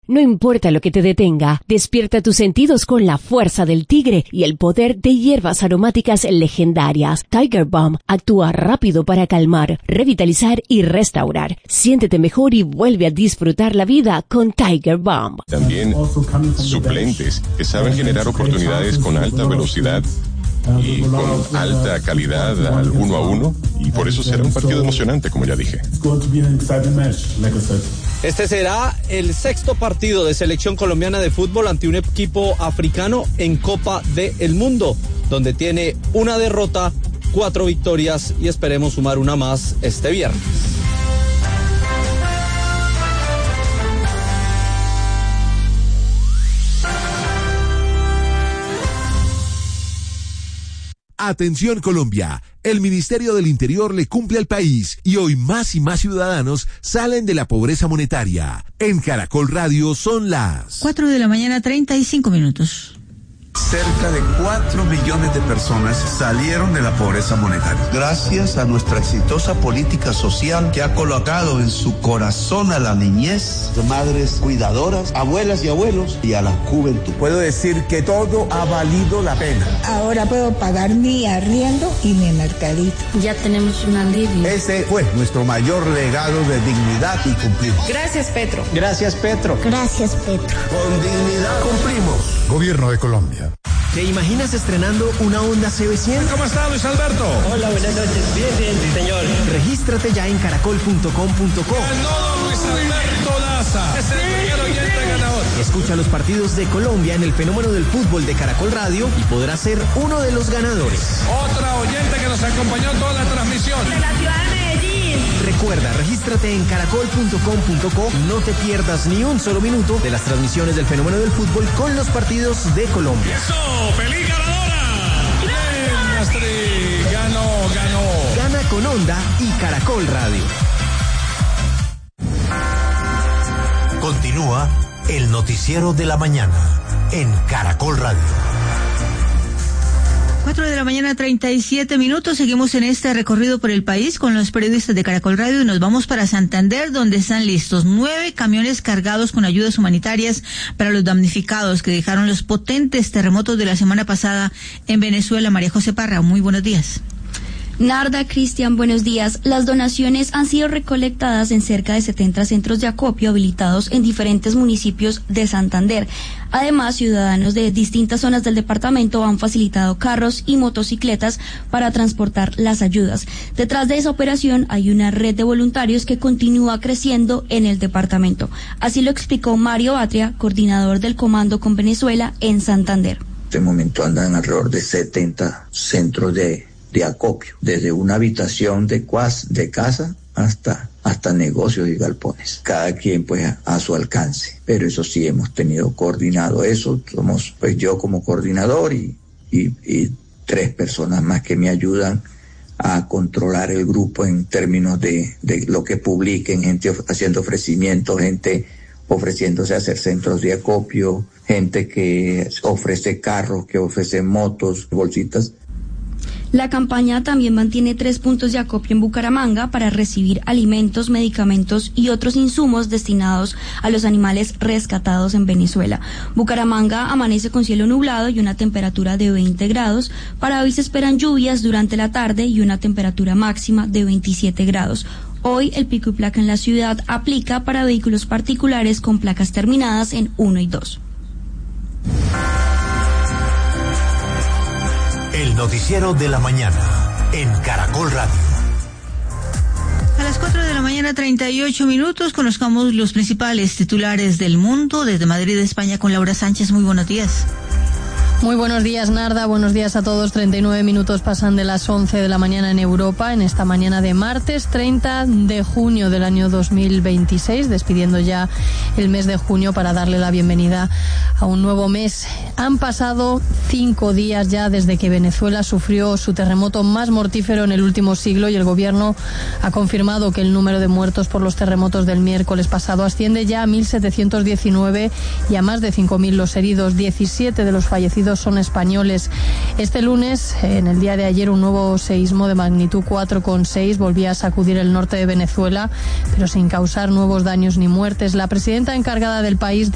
No importa lo que te detenga, despierta tus sentidos con la fuerza del tigre y el poder de hierbas aromáticas legendarias. Tiger Balm actúa rápido para calmar, revitalizar y restaurar. Siéntete mejor y vuelve a disfrutar la vida con Tiger Balm. También suplentes que saben generar oportunidades con alta velocidad y con alta calidad al 1-1, y por eso será un partido emocionante, como ya dije. Este será el sexto partido de selección colombiana de fútbol ante un equipo africano en Copa del Mundo, donde tiene una derrota, 4 victorias y esperemos sumar una más este viernes. Atención Colombia, el Ministerio del Interior le cumple al país y hoy más y más ciudadanos salen de la pobreza monetaria. En Caracol Radio son las 4:35 a.m. Cerca de 4 millones de personas salieron de la pobreza monetaria. Gracias a nuestra exitosa política social que ha colocado en su corazón a la niñez, madres cuidadoras, abuelas y abuelos y a la juventud. Puedo decir que todo ha valido la pena. Ahora puedo pagar mi arriendo y mi mercadito. Ya tenemos un alivio. Ese fue nuestro mayor legado de dignidad y cumplimos. Gracias, Petro. Gracias, Petro. Gracias, Petro. Con dignidad cumplimos. Gobierno de Colombia. ¿Te imaginas estrenando una Honda CB100? ¿Cómo está, Luis Alberto? Hola, buenas noches. Bien, sí, señor. Regístrate ya en caracol.com.co. Ganó Luis Alberto Daza. Es el primer oyente ganador. Escucha los partidos de Colombia en el fenómeno del fútbol de Caracol Radio y podrás ser uno de los ganadores. Otra oyente que nos acompañó toda la transmisión. De la ciudad de Medellín. Recuerda, regístrate en caracol.com.co y no te pierdas ni un solo minuto de las transmisiones del fenómeno del fútbol con los partidos de Colombia. ¡Eso! ¡Feliz ganadora! ¡Bien, Astrid! Ganó. Gana con Honda y Caracol Radio. Continúa el noticiero de la mañana en Caracol Radio. 4:37 a.m. Seguimos en este recorrido por el país con los periodistas de Caracol Radio y nos vamos para Santander, donde están listos 9 camiones cargados con ayudas humanitarias para los damnificados que dejaron los potentes terremotos de la semana pasada en Venezuela. María José Parra, muy buenos días. Narda, Cristian, buenos días. Las donaciones han sido recolectadas en cerca de 70 centros de acopio habilitados en diferentes municipios de Santander. Además, ciudadanos de distintas zonas del departamento han facilitado carros y motocicletas para transportar las ayudas. Detrás de esa operación hay una red de voluntarios que continúa creciendo en el departamento. Así lo explicó Mario Atria, coordinador del Comando con Venezuela en Santander. En este momento andan alrededor de 70 centros de acopio, desde una habitación de casa hasta negocios y galpones, cada quien pues a su alcance, pero eso sí hemos tenido coordinado eso, somos pues yo como coordinador y 3 personas más que me ayudan a controlar el grupo en términos de lo que publiquen, gente haciendo ofrecimientos, gente ofreciéndose a hacer centros de acopio, gente que ofrece carros, que ofrece motos, bolsitas. La campaña también mantiene 3 puntos de acopio en Bucaramanga para recibir alimentos, medicamentos y otros insumos destinados a los animales rescatados en Venezuela. Bucaramanga amanece con cielo nublado y una temperatura de 20 grados. Para hoy se esperan lluvias durante la tarde y una temperatura máxima de 27 grados. Hoy el pico y placa en la ciudad aplica para vehículos particulares con placas terminadas en 1 y 2. El noticiero de la mañana en Caracol Radio. A las 4:38 a.m. conozcamos los principales titulares del mundo. Desde Madrid, España, con Laura Sánchez. Muy buenos días. Muy buenos días, Narda. Buenos días a todos. 39 minutos pasan de las 11 de la mañana en Europa, en esta mañana de martes 30 de junio del año 2026, despidiendo ya el mes de junio para darle la bienvenida a un nuevo mes. Han pasado 5 días ya desde que Venezuela sufrió su terremoto más mortífero en el último siglo y el gobierno ha confirmado que el número de muertos por los terremotos del miércoles pasado asciende ya a 1.719 y a más de 5.000 los heridos. 17 de los fallecidos son españoles. Este lunes, en el día de ayer, un nuevo seísmo de magnitud 4,6 volvía a sacudir el norte de Venezuela, pero sin causar nuevos daños ni muertes. La presidenta encargada del país